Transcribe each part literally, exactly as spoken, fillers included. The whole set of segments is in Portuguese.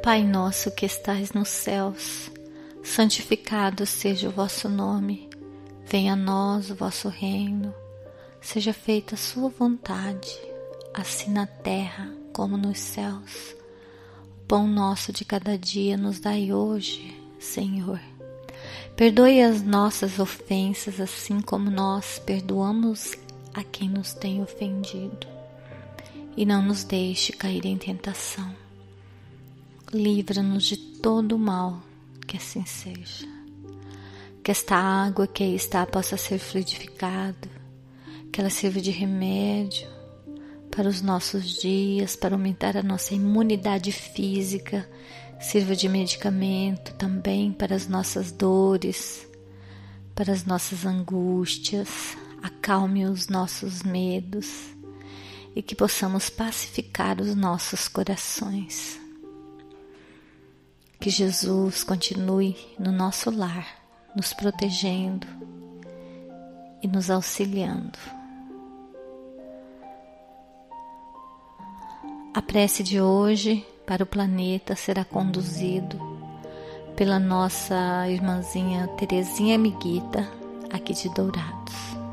Pai nosso que estais nos céus, santificado seja o vosso nome. Venha a nós o vosso reino. Seja feita a sua vontade, assim na terra como nos céus. O pão nosso de cada dia nos dai hoje, Senhor. Perdoe as nossas ofensas, assim como nós perdoamos a quem nos tem ofendido. E não nos deixe cair em tentação. Livra-nos de todo o mal, que assim seja. Que esta água que aí está possa ser fluidificada, que ela sirva de remédio para os nossos dias, para aumentar a nossa imunidade física, sirva de medicamento também para as nossas dores, para as nossas angústias, acalme os nossos medos e que possamos pacificar os nossos corações. Que Jesus continue no nosso lar, nos protegendo e nos auxiliando. A prece de hoje para o planeta será conduzido pela nossa irmãzinha Terezinha Miguita, aqui de Dourados.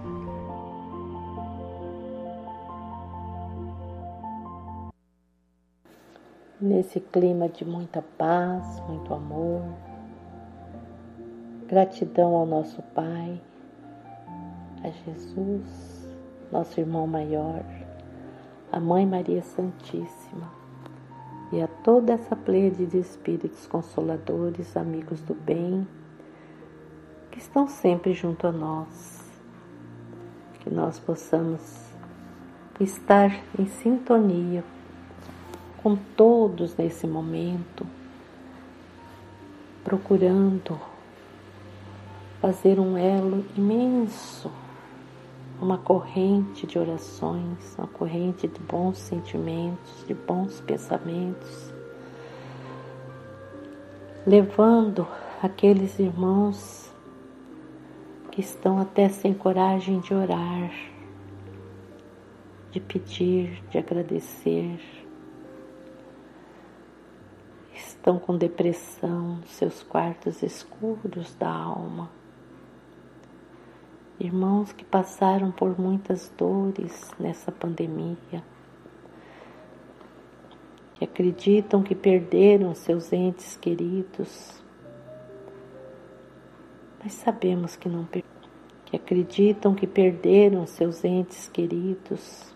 Nesse clima de muita paz, muito amor, gratidão ao nosso Pai, a Jesus, nosso irmão maior, a Mãe Maria Santíssima e a toda essa pleiade de espíritos consoladores, amigos do bem, que estão sempre junto a nós, que nós possamos estar em sintonia com todos nesse momento, procurando fazer um elo imenso, uma corrente de orações, uma corrente de bons sentimentos, de bons pensamentos, levando aqueles irmãos que estão até sem coragem de orar, de pedir, de agradecer, estão com depressão nos seus quartos escuros da alma. Irmãos que passaram por muitas dores nessa pandemia, que acreditam que perderam seus entes queridos, mas sabemos que não perderam, que acreditam que perderam seus entes queridos,